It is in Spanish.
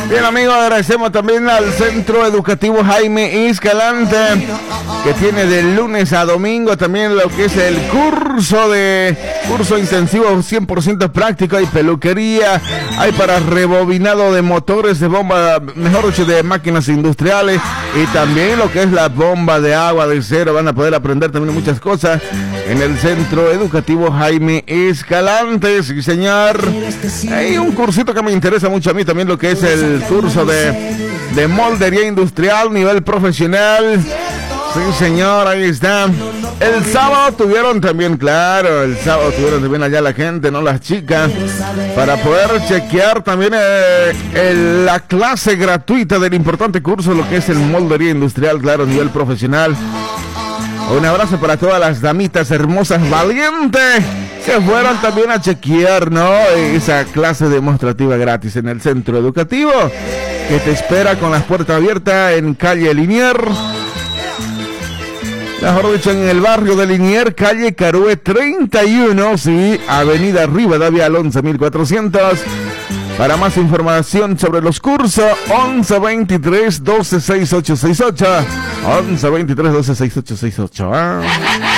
Bien, amigos, agradecemos también al Centro Educativo Jaime Escalante, que tiene de lunes a domingo también lo que es el curso intensivo 100% práctico. Hay peluquería, hay para rebobinado de motores de bomba, mejor dicho, de máquinas industriales, y también lo que es la bomba de agua de cero. Van a poder aprender también muchas cosas en el Centro Educativo Jaime Escalante. Sí, señor. Hay un cursito que me interesa mucho a mí también, lo que es el curso de moldería industrial nivel profesional. Sí, señor, ahí está. El sábado tuvieron también, claro, allá la gente, ¿no? Las chicas, para poder chequear también la clase gratuita del importante curso, lo que es el moldería industrial, claro, nivel profesional. Un abrazo para todas las damitas hermosas, valientes, que fueron también a chequear, ¿no? Esa clase demostrativa gratis en el centro educativo, que te espera con las puertas abiertas en calle Liniers. Mejor dicho, en el barrio de Liniers, calle Carué 31, sí, avenida Rivadavia al 11.400. Para más información sobre los cursos, 1123 126868. 1123 126868.